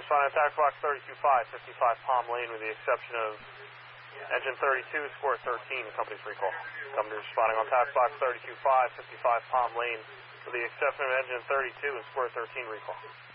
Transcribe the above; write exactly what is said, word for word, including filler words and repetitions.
responding to tax box thirty-two five, fifty-five Palm Lane with the exception of engine thirty-two, square thirteen, company's recall. Company responding on tax box thirty-two five, fifty-five Palm Lane with the exception of engine thirty-two and square thirteen recall.